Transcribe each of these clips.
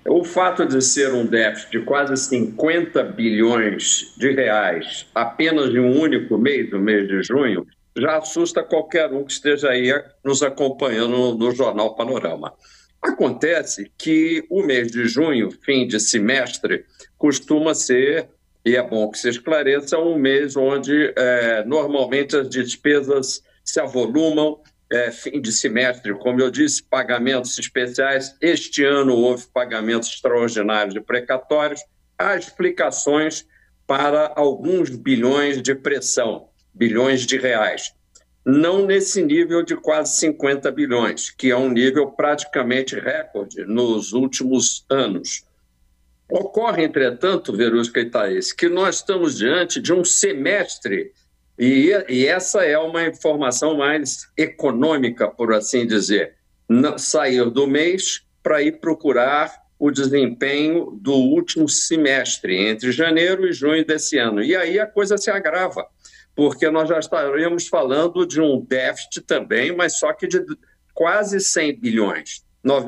O fato de ser um déficit de quase 50 bilhões de reais apenas em um único mês, no mês de junho, já assusta qualquer um que esteja aí nos acompanhando no Jornal Panorama. Acontece que o mês de junho, fim de semestre, costuma ser, e é bom que se esclareça, um mês onde normalmente as despesas se avolumam, fim de semestre, como eu disse, pagamentos especiais. Este ano houve pagamentos extraordinários de precatórios. Há explicações para alguns bilhões de pressão, bilhões de reais. Não nesse nível de quase 50 bilhões, que é um nível praticamente recorde nos últimos anos. Ocorre, entretanto, Verusca e Thaís, que nós estamos diante de um semestre, e essa é uma informação mais econômica, por assim dizer, sair do mês para ir procurar o desempenho do último semestre, entre janeiro e junho desse ano. E aí a coisa se agrava, porque nós já estaríamos falando de um déficit também, mas só que de quase 100 bilhões,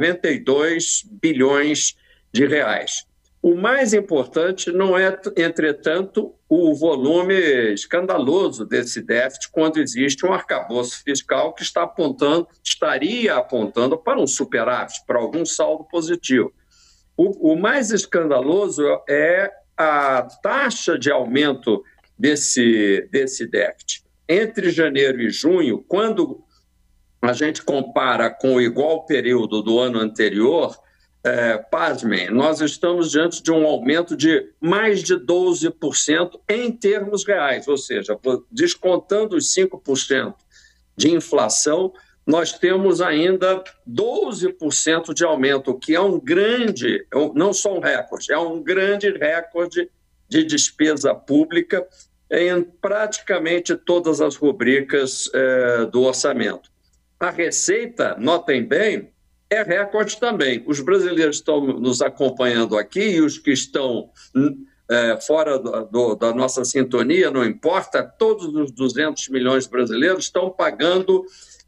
92 bilhões de reais. O mais importante não é, entretanto, o volume escandaloso desse déficit quando existe um arcabouço fiscal que estaria apontando para um superávit, para algum saldo positivo. O mais escandaloso é a taxa de aumento desse déficit. Entre janeiro e junho, quando a gente compara com o igual período do ano anterior, pasmem, nós estamos diante de um aumento de mais de 12% em termos reais, ou seja, descontando os 5% de inflação, nós temos ainda 12% de aumento, o que é um grande, não só um recorde, é um grande recorde de despesa pública em praticamente todas as rubricas do orçamento. A receita, notem bem, é recorde também. Os brasileiros estão nos acompanhando aqui e os que estão fora da nossa sintonia, não importa, todos os 200 milhões de brasileiros estão pagando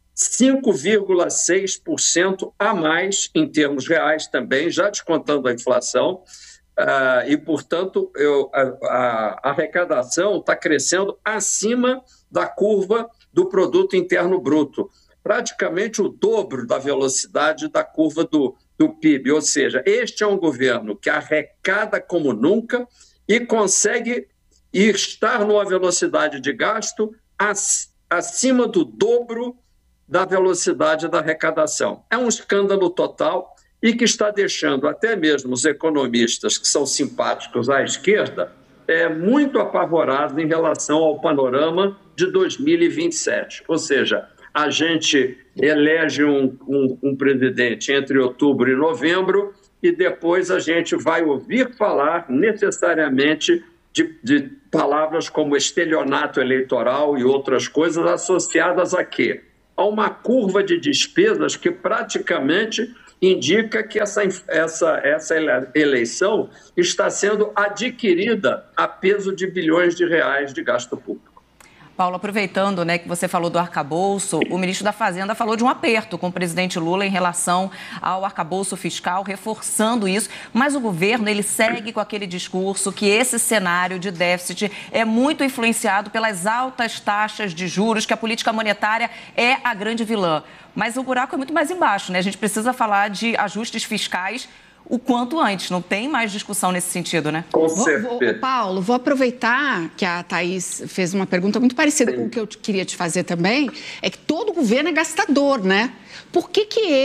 5,6% a mais em termos reais também, já descontando a inflação, e, portanto, a arrecadação está crescendo acima da curva do produto interno bruto, praticamente o dobro da velocidade da curva do PIB, ou seja, este é um governo que arrecada como nunca e consegue estar numa velocidade de gasto acima do dobro da velocidade da arrecadação. É um escândalo total e que está deixando até mesmo os economistas que são simpáticos à esquerda muito apavorados em relação ao panorama de 2027. Ou seja, a gente elege um presidente entre outubro e novembro e depois a gente vai ouvir falar necessariamente de palavras como estelionato eleitoral e outras coisas associadas a quê? A uma curva de despesas que praticamente indica que essa eleição está sendo adquirida a peso de bilhões de reais de gasto público. Paulo, aproveitando, que você falou do arcabouço, o ministro da Fazenda falou de um aperto com o presidente Lula em relação ao arcabouço fiscal, reforçando isso, mas o governo ele segue com aquele discurso que esse cenário de déficit é muito influenciado pelas altas taxas de juros, que a política monetária é a grande vilã. Mas o buraco é muito mais embaixo, A gente precisa falar de ajustes fiscais o quanto antes, não tem mais discussão nesse sentido, Com certeza. Paulo, vou aproveitar que a Thaís fez uma pergunta muito parecida com o que eu queria te fazer também, é que todo governo é gastador, Por que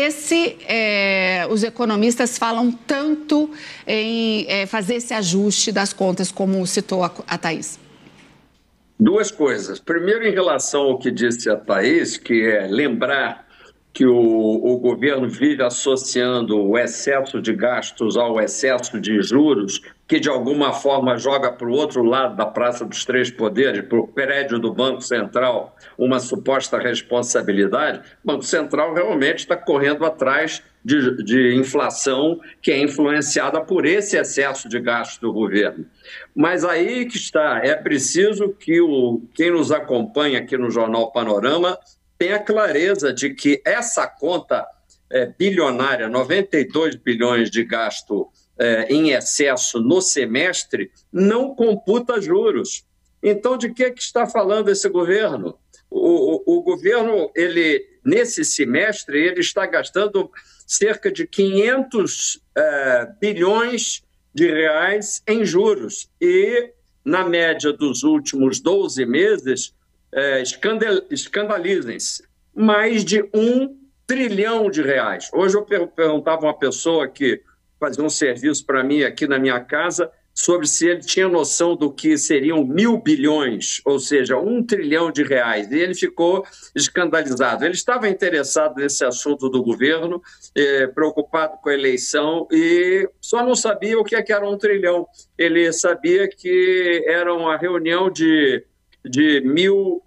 os economistas falam tanto em fazer esse ajuste das contas, como citou a Thaís? Duas coisas. Primeiro, em relação ao que disse a Thaís, que é lembrar que o governo vive associando o excesso de gastos ao excesso de juros, que de alguma forma joga para o outro lado da Praça dos Três Poderes, para o prédio do Banco Central, uma suposta responsabilidade. O Banco Central realmente está correndo atrás de inflação que é influenciada por esse excesso de gasto do governo. Mas aí que está, é preciso que quem nos acompanha aqui no Jornal Panorama tenha clareza de que essa conta bilionária, 92 bilhões de gasto em excesso no semestre, não computa juros. Então, de que está falando esse governo? O governo, nesse semestre, ele está gastando cerca de 500 bilhões de reais em juros. E, na média dos últimos 12 meses, escandalizem-se, mais de 1 trilhão de reais. Hoje eu perguntava a uma pessoa que fazia um serviço para mim aqui na minha casa sobre se ele tinha noção do que seriam 1.000 bilhões, ou seja, 1 trilhão de reais. E ele ficou escandalizado. Ele estava interessado nesse assunto do governo, preocupado com a eleição, e só não sabia o que era 1 trilhão. Ele sabia que era uma reunião de 1.000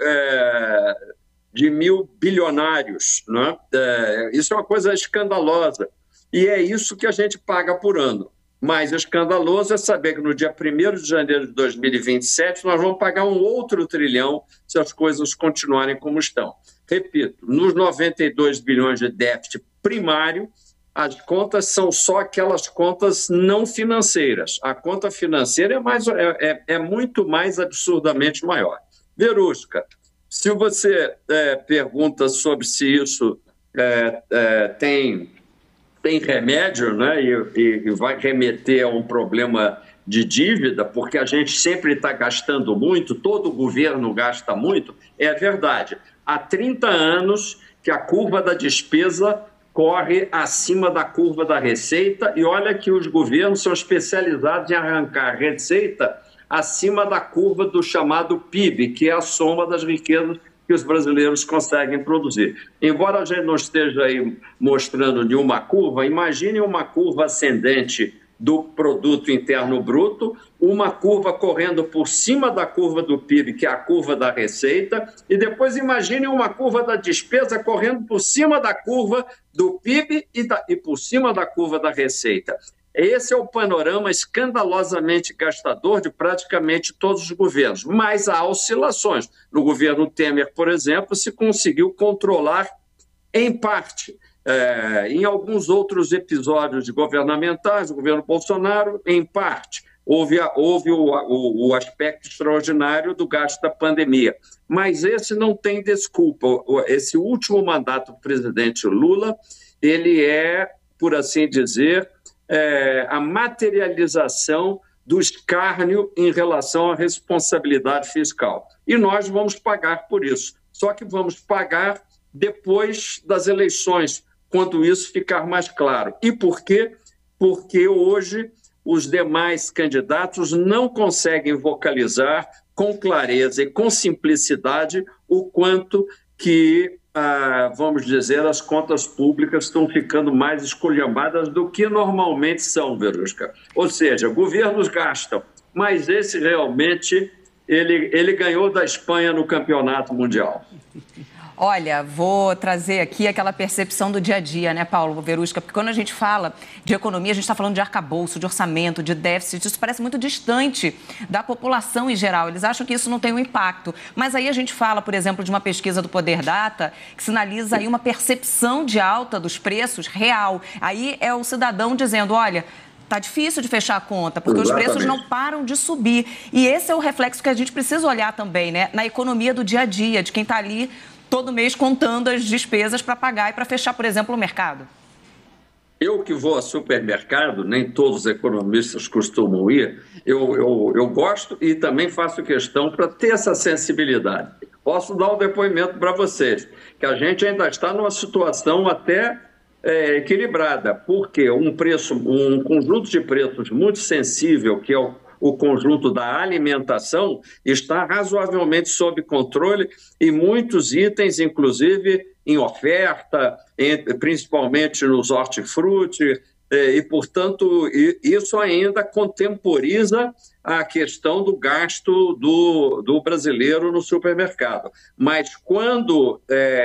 bilionários. Né? Isso é uma coisa escandalosa. E é isso que a gente paga por ano. Mais escandaloso é saber que no dia 1º de janeiro de 2027 nós vamos pagar um outro trilhão se as coisas continuarem como estão. Repito, nos 92 bilhões de déficit primário, as contas são só aquelas contas não financeiras. A conta financeira é muito mais absurdamente maior. Verusca, se você pergunta sobre se isso tem remédio, né, e vai remeter a um problema de dívida, porque a gente sempre está gastando muito, todo governo gasta muito, é verdade. Há 30 anos que a curva da despesa corre acima da curva da receita, e olha que os governos são especializados em arrancar receita acima da curva do chamado PIB, que é a soma das riquezas que os brasileiros conseguem produzir. Embora a gente não esteja aí mostrando nenhuma curva, imagine uma curva ascendente do produto interno bruto, uma curva correndo por cima da curva do PIB, que é a curva da receita, e depois imagine uma curva da despesa correndo por cima da curva do PIB e por cima da curva da receita. Esse é o panorama escandalosamente gastador de praticamente todos os governos, mas há oscilações. No governo Temer, por exemplo, se conseguiu controlar em parte. Em alguns outros episódios governamentais, do governo Bolsonaro, em parte. Houve o aspecto extraordinário do gasto da pandemia. Mas esse não tem desculpa. Esse último mandato do presidente Lula, ele é, por assim dizer, a materialização do escárnio em relação à responsabilidade fiscal. E nós vamos pagar por isso. Só que vamos pagar depois das eleições, quando isso ficar mais claro. E por quê? Porque hoje os demais candidatos não conseguem vocalizar com clareza e com simplicidade o quanto que, vamos dizer, as contas públicas estão ficando mais esculhambadas do que normalmente são, Verusca. Ou seja, governos gastam, mas esse realmente, ele ganhou da Espanha no campeonato mundial. Olha, vou trazer aqui aquela percepção do dia a dia, né, Paulo Verusca? Porque quando a gente fala de economia, a gente está falando de arcabouço, de orçamento, de déficit. Isso parece muito distante da população em geral. Eles acham que isso não tem um impacto. Mas aí a gente fala, por exemplo, de uma pesquisa do Poder Data que sinaliza aí uma percepção de alta dos preços real. Aí é o cidadão dizendo, olha, está difícil de fechar a conta, porque Exatamente. Os preços não param de subir. E esse é o reflexo que a gente precisa olhar também, né, na economia do dia a dia, de quem está ali todo mês contando as despesas para pagar e para fechar, por exemplo, o mercado. Eu que vou ao supermercado, nem todos os economistas costumam ir, eu gosto e também faço questão para ter essa sensibilidade. Posso dar um depoimento para vocês, que a gente ainda está numa situação até equilibrada, porque um conjunto de preços muito sensível, que é o conjunto da alimentação, está razoavelmente sob controle e muitos itens, inclusive em oferta, principalmente nos hortifruti, e, portanto, isso ainda contemporiza a questão do gasto do brasileiro no supermercado. Mas quando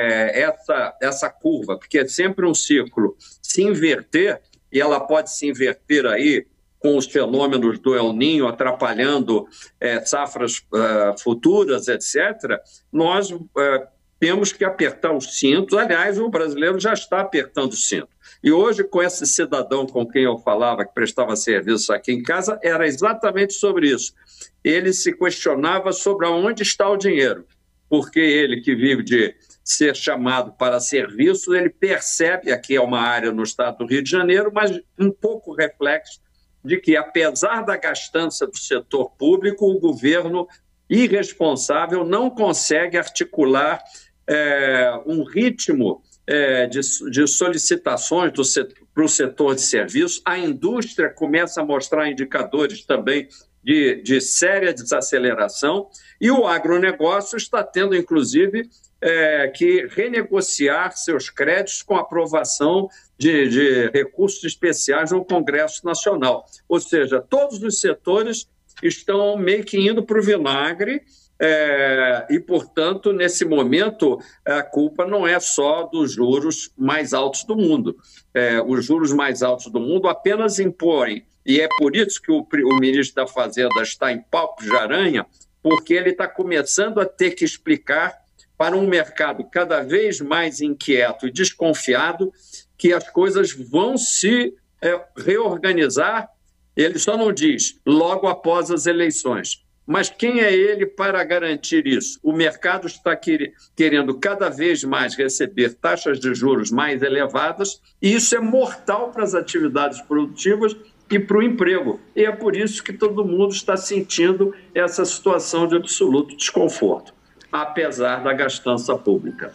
essa curva, porque é sempre um ciclo, se inverter, e ela pode se inverter aí com os fenômenos do El Niño atrapalhando safras futuras, etc., nós temos que apertar os cintos. Aliás, o brasileiro já está apertando o cinto. E hoje, com esse cidadão com quem eu falava, que prestava serviço aqui em casa, era exatamente sobre isso. Ele se questionava sobre onde está o dinheiro, porque ele, que vive de ser chamado para serviço, ele percebe, aqui é uma área no estado do Rio de Janeiro, mas um pouco reflexo de que, apesar da gastança do setor público, o governo irresponsável não consegue articular um ritmo de solicitações para o setor de serviços. A indústria começa a mostrar indicadores também de séria desaceleração, e o agronegócio está tendo, inclusive, que renegociar seus créditos com aprovação de recursos especiais no Congresso Nacional. Ou seja, todos os setores estão meio que indo para o vinagre, e, portanto, nesse momento, a culpa não é só dos juros mais altos do mundo. Os juros mais altos do mundo apenas impõem, e é por isso que o ministro da Fazenda está em palpos de aranha, porque ele está começando a ter que explicar para um mercado cada vez mais inquieto e desconfiado que as coisas vão se reorganizar. Ele só não diz logo após as eleições. Mas quem é ele para garantir isso? O mercado está querendo cada vez mais receber taxas de juros mais elevadas, e isso é mortal para as atividades produtivas e para o emprego. E é por isso que todo mundo está sentindo essa situação de absoluto desconforto, apesar da gastança pública.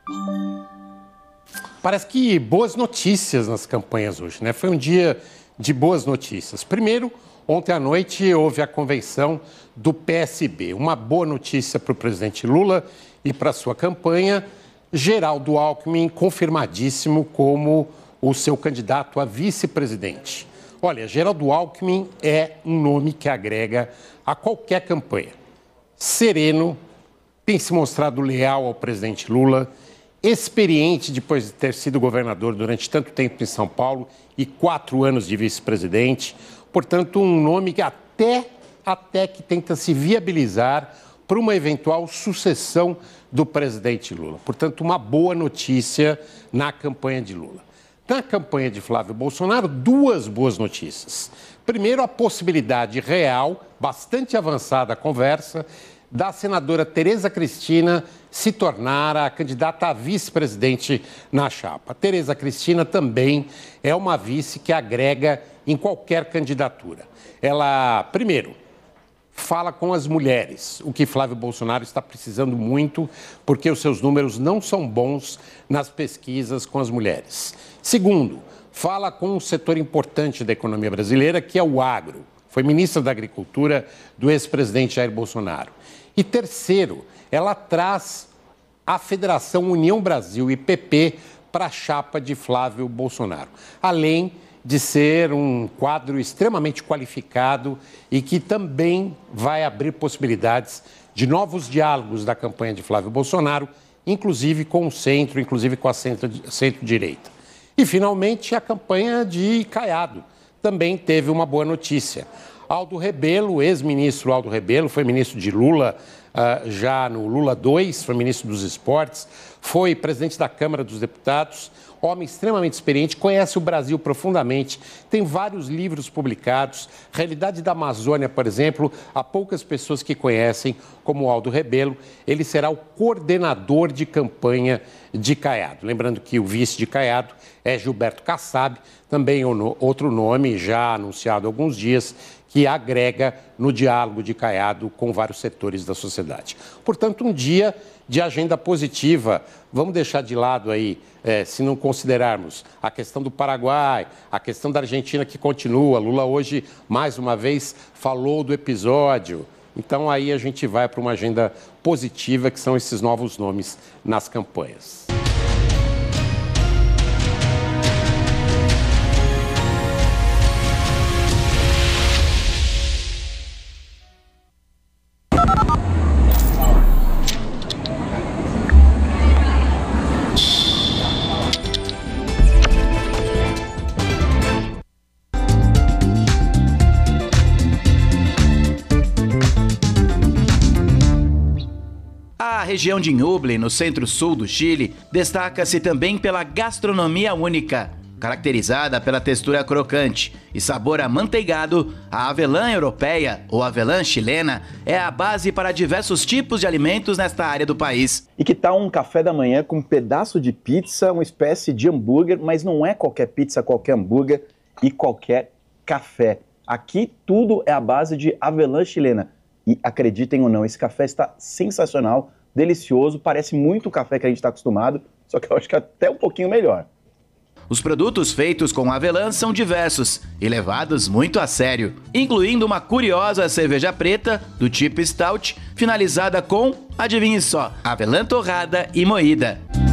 Parece que boas notícias nas campanhas hoje, né? Foi um dia de boas notícias. Primeiro, ontem à noite houve a convenção do PSB. Uma boa notícia para o presidente Lula e para a sua campanha. Geraldo Alckmin confirmadíssimo como o seu candidato a vice-presidente. Olha, Geraldo Alckmin é um nome que agrega a qualquer campanha. Sereno, tem se mostrado leal ao presidente Lula, experiente depois de ter sido governador durante tanto tempo em São Paulo e 4 anos de vice-presidente. Portanto, um nome que até que tenta se viabilizar para uma eventual sucessão do presidente Lula. Portanto, uma boa notícia na campanha de Lula. Na campanha de Flávio Bolsonaro, 2 boas notícias. Primeiro, a possibilidade real, bastante avançada a conversa, da senadora Tereza Cristina se tornar a candidata a vice-presidente na chapa. Tereza Cristina também é uma vice que agrega em qualquer candidatura. Ela, primeiro, fala com as mulheres, o que Flávio Bolsonaro está precisando muito, porque os seus números não são bons nas pesquisas com as mulheres. Segundo, fala com um setor importante da economia brasileira, que é o agro. Foi ministra da Agricultura do ex-presidente Jair Bolsonaro. E terceiro, ela traz a Federação União Brasil e PP para a chapa de Flávio Bolsonaro, além de ser um quadro extremamente qualificado e que também vai abrir possibilidades de novos diálogos da campanha de Flávio Bolsonaro, inclusive com o centro, inclusive com a centro-direita. E, finalmente, a campanha de Caiado também teve uma boa notícia. Aldo Rebelo, ex-ministro Aldo Rebelo, foi ministro de Lula já no Lula II, foi ministro dos Esportes, foi presidente da Câmara dos Deputados, homem extremamente experiente, conhece o Brasil profundamente, tem vários livros publicados. Realidade da Amazônia, por exemplo, há poucas pessoas que conhecem como Aldo Rebelo. Ele será o coordenador de campanha de Caiado. Lembrando que o vice de Caiado é Gilberto Kassab, também outro nome já anunciado há alguns dias, que agrega no diálogo de Caiado com vários setores da sociedade. Portanto, um dia de agenda positiva. Vamos deixar de lado aí, se não considerarmos a questão do Paraguai, a questão da Argentina que continua. Lula hoje, mais uma vez, falou do episódio. Então, aí a gente vai para uma agenda positiva, que são esses novos nomes nas campanhas. A região de Ñuble, no centro-sul do Chile, destaca-se também pela gastronomia única. Caracterizada pela textura crocante e sabor amanteigado, a avelã europeia, ou avelã chilena, é a base para diversos tipos de alimentos nesta área do país. E que tal um café da manhã com um pedaço de pizza, uma espécie de hambúrguer, mas não é qualquer pizza, qualquer hambúrguer e qualquer café. Aqui tudo é a base de avelã chilena. E acreditem ou não, esse café está sensacional, delicioso, parece muito o café que a gente está acostumado, só que eu acho que até um pouquinho melhor. Os produtos feitos com avelã são diversos e levados muito a sério, incluindo uma curiosa cerveja preta do tipo stout, finalizada com, adivinhe só, avelã torrada e moída.